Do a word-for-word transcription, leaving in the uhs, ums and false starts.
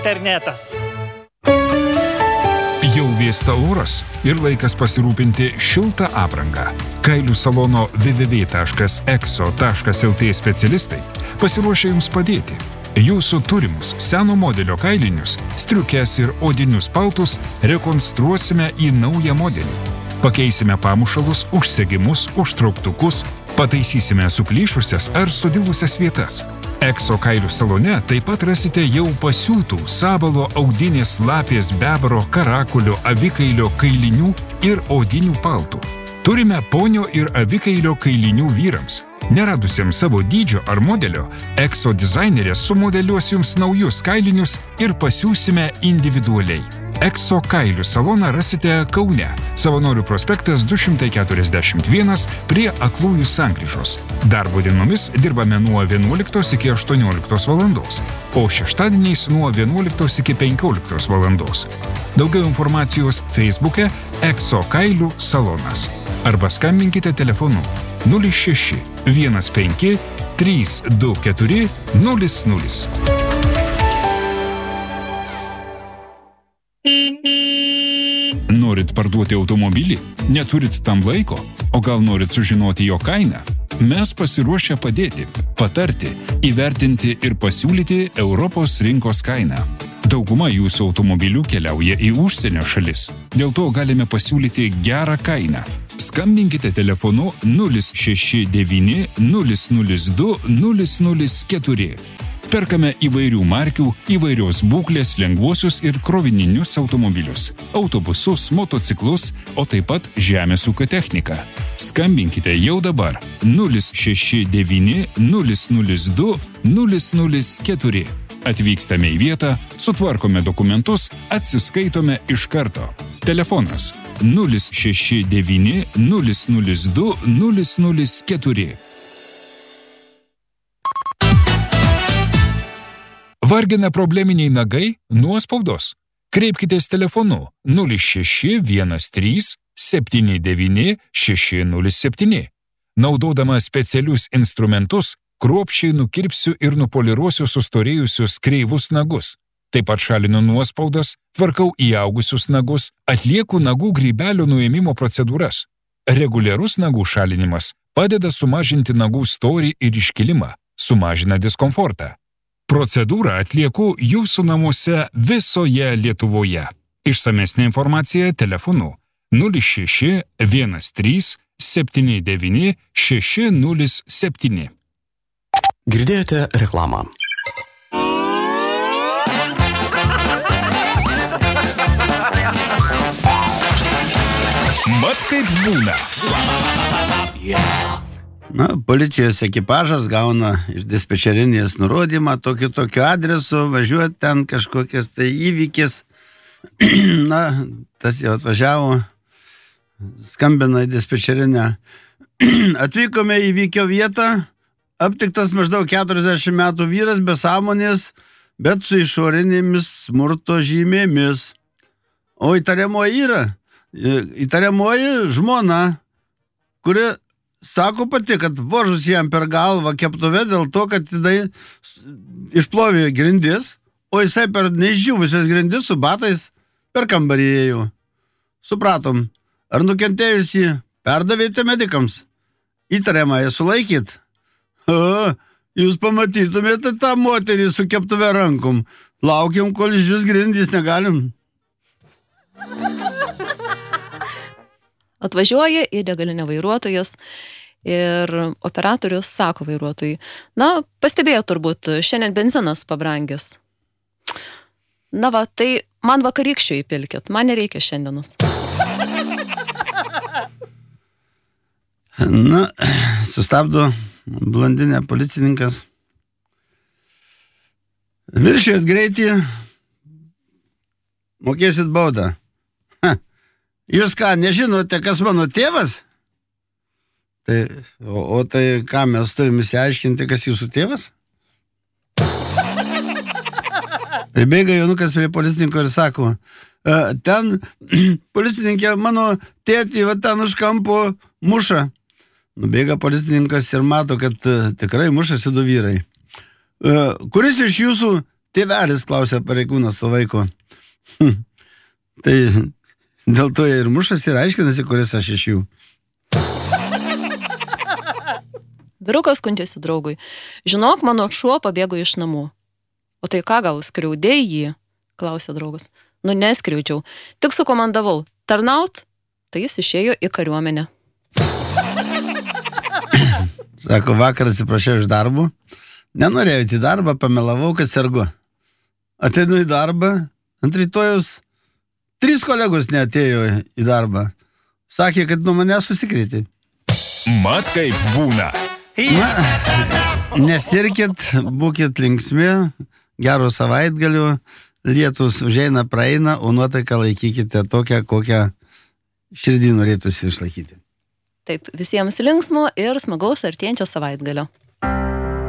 internetas. Jau vėsta oras ir laikas pasirūpinti šiltą aprangą. Kailių salono w w w taškas exo taškas l t specialistai pasiruošia jums padėti. Jūsų turimus seno modelio kailinius, striukes ir odinius paltus rekonstruosime į naują modelį. Pakeisime pamušalus, užsegimus, užtrauktukus, pataisysime suplyšusias ar sudilusias vietas. Exo kailių salone taip pat rasite jau pasiūtų sabalo, audinės, lapės, bebro, karakulio, avikailio kailinių ir odinių paltų. Turime ponio ir avikailio kailinių vyrams. Neradusiems savo dydžio ar modelio, Exo dizainerės sumodeliuos jums naujus kailinius ir pasiūsime individualiai. Exo kailių saloną rasite Kaune, Savanorių prospektas du šimtai keturiasdešimt vienas prie Aklųjų sankryžos. Darbo dienomis dirbame nuo vienuoliktos iki aštuonioliktos valandos, o šeštadieniais nuo vienuoliktos iki penkioliktos valandos. Daugiau informacijos Facebook'e Exo kailių salonas. Arba skambinkite telefonu nulis šeši vienas penki trys du keturi nulis nulis. Norit parduoti automobilį? Neturit tam laiko? O gal norit sužinoti jo kainą? Mes pasiruošę padėti, patarti, įvertinti ir pasiūlyti Europos rinkos kainą. Dauguma jūsų automobilių keliauja į užsienio šalis. Dėl to galime pasiūlyti gerą kainą. Skambinkite telefonu nulis šeši devyni nulis nulis du nulis nulis keturi. Perkame įvairių markių, įvairios būklės, lengvuosius ir krovininius automobilius, autobusus, motociklus, o taip pat žemės ūkio techniką. Skambinkite jau dabar nulis šeši devyni nulis nulis du nulis nulis keturi. Atvykstame į vietą, sutvarkome dokumentus, atsiskaitome iš karto. Telefonas nulis šeši devyni nulis nulis du nulis nulis keturi. Vargina probleminiai nagai, nuospaudos? Kreipkitės telefonu nulis šeši vienas trys septyni devyni šeši nulis septyni. Naudodama specialius instrumentus, kruopščiai nukirpsiu ir nupoliruosiu sustorėjusius kreivus nagus. Taip pat šalinu nuospaudas, tvarkau įaugusius nagus, atlieku nagų grybelio nuėmimo procedūras. Reguliarus nagų šalinimas padeda sumažinti nagų storį ir iškilimą, sumažina diskomfortą. Procedūrą atlieku jūsų namuose visoje Lietuvoje. Išsamesnė informacija telefonu nulis šeši vienas trys septyni devyni šeši nulis septyni. Girdėjote reklamą. Mat kaip būna. Na, policijos ekipažas gauna iš dispečerinės nurodymą tokiu tokiu adresu, važiuoti ten kažkokias tai įvykis. Na, tas jau atvažiavo, skambina į dispečerinę. Atvykome į įvykio vietą, aptiktas maždaug keturiasdešimt metų vyras be sąmonės, bet su išorinėmis smurto žymėmis. O įtariamoji yra, įtariamoji žmona, kuri sako pati, kad vožus jam per galvą keptuve dėl to, kad jinai išplovė grindis, o jisai per neišdžiūvusias grindis su batais per kambarį ėjo. Supratom, ar nukentėjusį perdavėte medikams? Įtariamąją sulaikyt? O, jūs pamatytumėte tą moterį su keptuve rankom. Laukiam, kol išdžius grindis, negalim. Atvažiuoja į degalinę vairuotojas ir operatorius sako vairuotojui, na, pastebėjo turbūt, šiandien benzinas pabrangęs. Na va, tai man vakarykščių įpilkit, man nereikia šiandienos. Na, sustabdo blondinė policininkas. Viršijot greitį, mokėsit baudą. Jūs ką, nežinote, kas mano tėvas? Tai, o, o tai ką, mes turime įsiaiškinti, kas jūsų tėvas? Pribėga jaunukas prie policininko ir sako, ten policininkė mano tėtį, va ten už kampo muša. Nubėga policininkas ir mato, kad tikrai mušasi du vyrai. Kuris iš jūsų tėvelis, klausė pareigūnas to vaiko. Tai dėl to jie ir mušas ir aiškinasi, kuris aš iš jų. Vyrukas skundžiasi draugui. Žinok, mano šuo pabėgo iš namų. O tai ką, gal skriaudėjai jį? Klausė draugas. Nu, neskriaudžiau. Tik sukomandavau. Tarnaut? Tai jis išėjo į kariuomenę. Sako, vakar atsiprašiau iš darbo. Nenorėjau į darbą, pamelavau, kad sergu. Ateinu į darbą, ant rytojus trys kolegos neatėjo į darbą. Sakė, kad nuo manęs susikrėtė. Mat kaip būna. Na, nesirkit, būkit linksmi, gero savaitgalių, lietus užeina, praeina, o nuotaiką laikykite tokią, kokią širdį norėtųsi išlaikyti. Taip, visiems linksmo ir smagaus artėjančio savaitgalio.